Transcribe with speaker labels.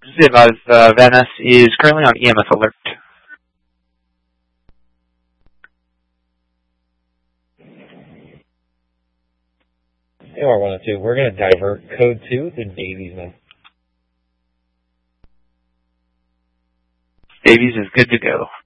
Speaker 1: Just advise Van Ness is currently on EMS alert.
Speaker 2: AR 102, we're going to divert code 2 to Davies now.
Speaker 1: Davies is good to go.